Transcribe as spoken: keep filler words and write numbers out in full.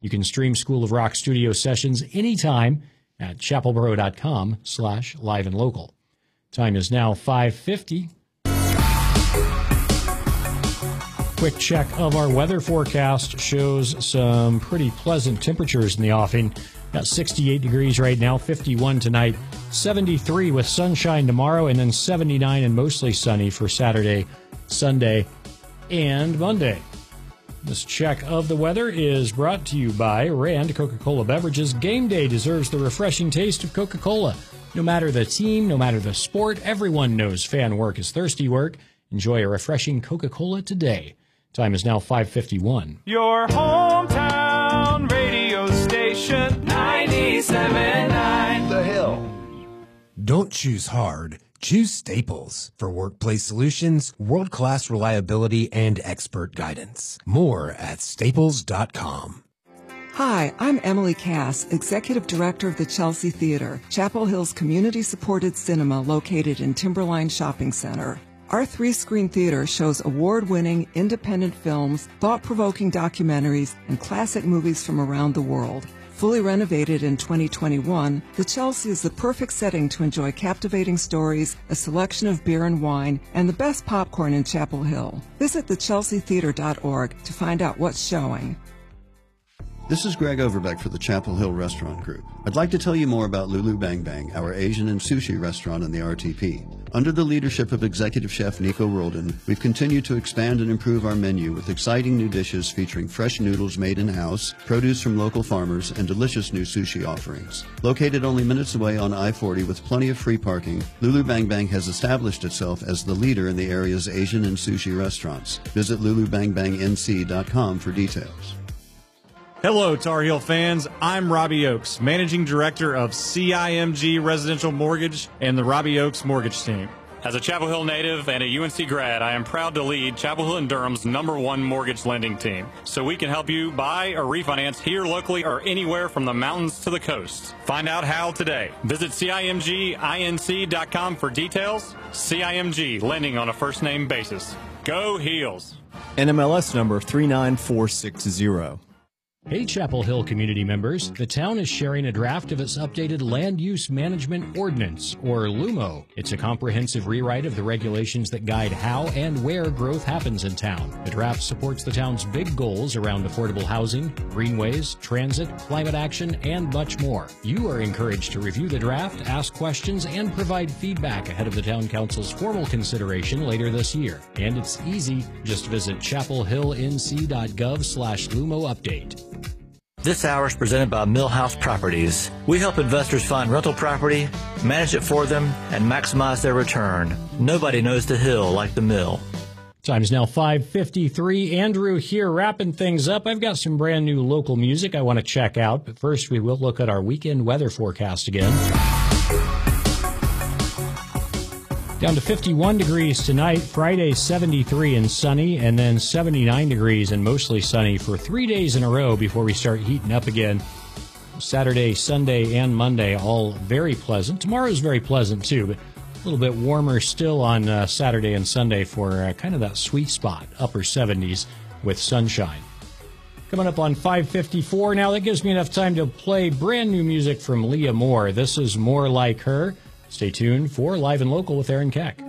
You can stream School of Rock studio sessions anytime at chapelboro.com slash live and local. Time is now five fifty. Quick check of our weather forecast shows some pretty pleasant temperatures in the offing. Got sixty-eight degrees right now, fifty-one tonight, seventy-three with sunshine tomorrow, and then seventy-nine and mostly sunny for Saturday, Sunday, and Monday. This check of the weather is brought to you by Rand Coca-Cola Beverages. Game day deserves the refreshing taste of Coca-Cola. No matter the team, no matter the sport, everyone knows fan work is thirsty work. Enjoy a refreshing Coca-Cola today. Time is now five fifty-one. Your hometown radio station, ninety-seven point nine The Hill. Don't choose hard. Choose Staples for workplace solutions, world-class reliability, and expert guidance. More at staples dot com. Hi, I'm Emily Cass, Executive Director of the Chelsea Theater, Chapel Hill's community-supported cinema located in Timberline Shopping Center. Our three-screen theater shows award-winning independent films, thought-provoking documentaries, and classic movies from around the world. Fully renovated in twenty twenty-one, the Chelsea is the perfect setting to enjoy captivating stories, a selection of beer and wine, and the best popcorn in Chapel Hill. Visit the chelsea theater dot org to find out what's showing. This is Greg Overbeck for the Chapel Hill Restaurant Group. I'd like to tell you more about Lulu Bang Bang, our Asian and sushi restaurant in the R T P. Under the leadership of Executive Chef Nico Roldan, we've continued to expand and improve our menu with exciting new dishes featuring fresh noodles made in-house, produce from local farmers, and delicious new sushi offerings. Located only minutes away on I forty with plenty of free parking, Lulu Bang Bang has established itself as the leader in the area's Asian and sushi restaurants. Visit lulu bang bang n c dot com for details. Hello, Tar Heel fans. I'm Robbie Oakes, Managing Director of C I M G Residential Mortgage and the Robbie Oakes Mortgage Team. As a Chapel Hill native and a U N C grad, I am proud to lead Chapel Hill and Durham's number one mortgage lending team. So we can help you buy or refinance here locally or anywhere from the mountains to the coast. Find out how today. Visit C I M G inc dot com for details. C I M G, lending on a first-name basis. Go Heels. N M L S number three nine four six zero. Hey, Chapel Hill community members, the town is sharing a draft of its updated Land Use Management Ordinance, or LUMO. It's a comprehensive rewrite of the regulations that guide how and where growth happens in town. The draft supports the town's big goals around affordable housing, greenways, transit, climate action, and much more. You are encouraged to review the draft, ask questions, and provide feedback ahead of the town council's formal consideration later this year. And it's easy. Just visit chapel hill n c dot gov slash LUMO update. This hour is presented by Millhouse Properties. We help investors find rental property, manage it for them, and maximize their return. Nobody knows the hill like the mill. Time is now five fifty-three. Andrew here wrapping things up. I've got some brand new local music I want to check out, but first we will look at our weekend weather forecast again. Down to fifty-one degrees tonight, Friday seventy-three and sunny, and then seventy-nine degrees and mostly sunny for three days in a row before we start heating up again. Saturday, Sunday, and Monday, all very pleasant. Tomorrow's very pleasant too, but a little bit warmer still on uh, Saturday and Sunday for uh, kind of that sweet spot, upper seventies with sunshine. Coming up on five fifty-four now, that gives me enough time to play brand new music from Leah Moore. This is More Like Her. Stay tuned for Live and Local with Aaron Keck.